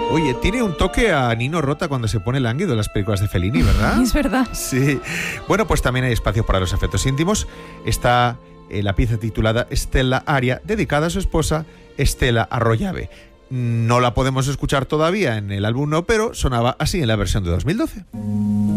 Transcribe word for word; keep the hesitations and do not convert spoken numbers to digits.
Oye, tiene un toque a Nino Rota cuando se pone lánguido en las películas de Fellini, ¿verdad? Es verdad. Sí. Bueno, pues también hay espacio para los afectos íntimos. Está eh, la pieza titulada Stella Aria, dedicada a su esposa Stella Arroyave. No la podemos escuchar todavía en el álbum, no, pero sonaba así en la versión de dos mil doce.